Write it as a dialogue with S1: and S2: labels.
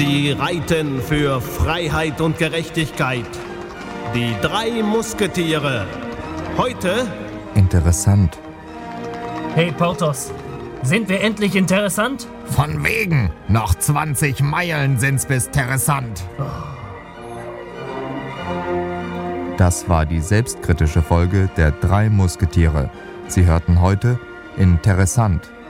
S1: Sie reiten für Freiheit und Gerechtigkeit. Die 3 Musketiere. Heute
S2: interessant.
S3: Hey Porthos, sind wir endlich interessant?
S4: Von wegen. Noch 20 Meilen sind's bis Terressant.
S2: Das war die selbstkritische Folge der 3 Musketiere. Sie hörten heute Interessant.